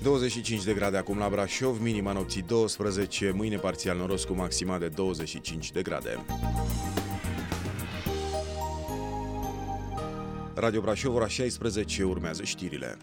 25 de grade acum la Brașov, minima nopții 12, mâine parțial noros cu maxima de 25 de grade. Radio Brașov, ora 16, urmează știrile.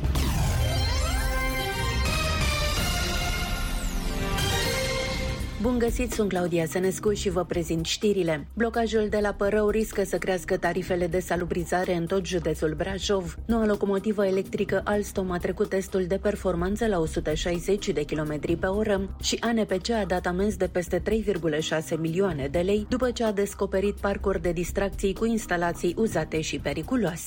Bun găsit, sunt Claudia Sănescu și vă prezint știrile. Blocajul de la Părău riscă să crească tarifele de salubrizare în tot județul Brașov. Noua locomotivă electrică Alstom a trecut testul de performanță la 160 de km pe oră și ANPC a dat amenzi de peste 3,6 milioane de lei după ce a descoperit parcuri de distracții cu instalații uzate și periculoase.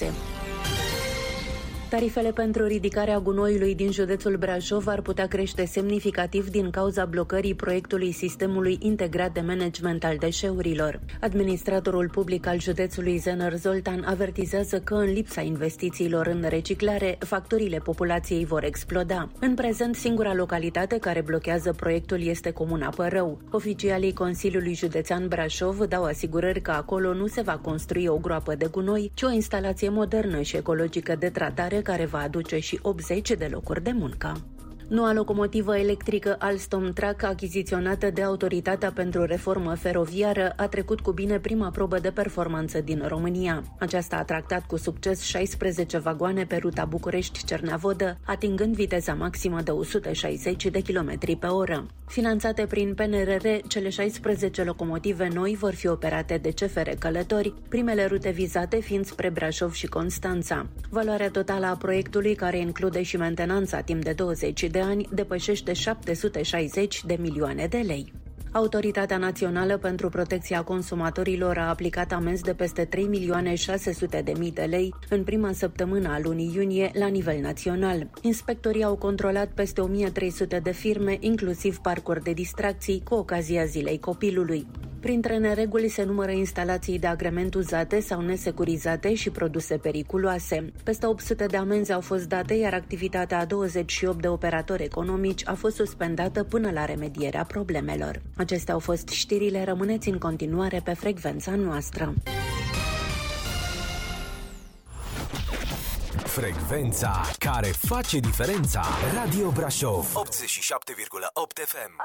Tarifele pentru ridicarea gunoiului din județul Brașov ar putea crește semnificativ din cauza blocării proiectului Sistemului Integrat de Management al Deșeurilor. Administratorul public al județului Zener Zoltan avertizează că în lipsa investițiilor în reciclare, facturile populației vor exploda. În prezent, singura localitate care blochează proiectul este Comuna Părău. Oficialii Consiliului Județean Brașov dau asigurări că acolo nu se va construi o groapă de gunoi, ci o instalație modernă și ecologică de tratare care va aduce și 80 de locuri de muncă. Noua locomotivă electrică Alstom Truck, achiziționată de Autoritatea pentru Reformă Feroviară, a trecut cu bine prima probă de performanță din România. Aceasta a tractat cu succes 16 vagoane pe ruta București-Cernavodă, atingând viteza maximă de 160 de km pe oră. Finanțate prin PNRR, cele 16 locomotive noi vor fi operate de CFR Călători, primele rute vizate fiind spre Brașov și Constanța. Valoarea totală a proiectului, care include și mentenanța timp de 20 de ani, depășește 760 de milioane de lei. Autoritatea Națională pentru Protecția Consumatorilor a aplicat amenzi de peste 3.600.000 de lei în prima săptămână a lunii iunie la nivel național. Inspectorii au controlat peste 1.300 de firme, inclusiv parcuri de distracții, cu ocazia Zilei Copilului. Printre nereguli se numără instalații de agrement uzate sau nesecurizate și produse periculoase. Peste 800 de amenzi au fost date, iar activitatea a 28 de operatori economici a fost suspendată până la remedierea problemelor. Acestea au fost știrile, rămâneți în continuare pe frecvența noastră. Frecvența care face diferența. Radio Brașov 87,8 FM.